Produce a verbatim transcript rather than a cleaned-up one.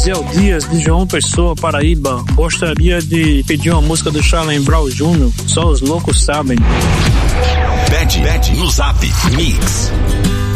Gisele Dias, de João Pessoa, Paraíba. Gostaria de pedir uma música do Charlie Brown Júnior Só os loucos sabem. Pede, pede no Zap Mix.